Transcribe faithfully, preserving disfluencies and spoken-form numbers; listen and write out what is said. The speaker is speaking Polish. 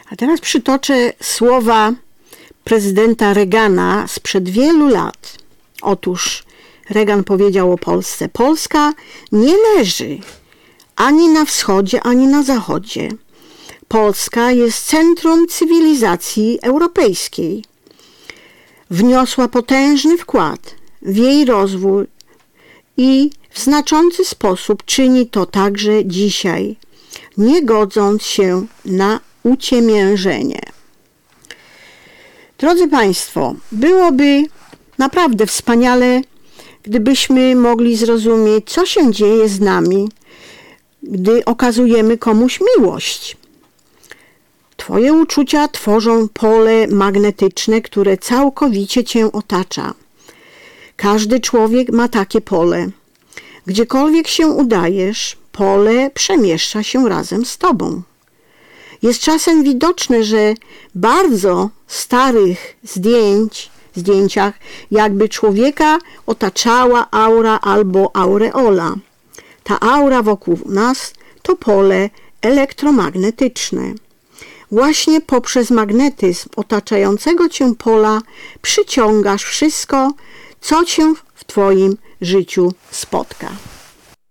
A teraz przytoczę słowa prezydenta Reagana sprzed wielu lat. Otóż Reagan powiedział o Polsce: Polska nie leży ani na wschodzie, ani na zachodzie. Polska jest centrum cywilizacji europejskiej. Wniosła potężny wkład w jej rozwój i w znaczący sposób czyni to także dzisiaj, nie godząc się na uciemiężenie. Drodzy Państwo, byłoby naprawdę wspaniale, gdybyśmy mogli zrozumieć, co się dzieje z nami, gdy okazujemy komuś miłość. Twoje uczucia tworzą pole magnetyczne, które całkowicie Cię otacza. Każdy człowiek ma takie pole. Gdziekolwiek się udajesz, pole przemieszcza się razem z Tobą. Jest czasem widoczne, że bardzo starych zdjęć, zdjęciach jakby człowieka otaczała aura albo aureola. Ta aura wokół nas to pole elektromagnetyczne. Właśnie poprzez magnetyzm otaczającego Cię pola przyciągasz wszystko, co Cię w Twoim życiu spotka.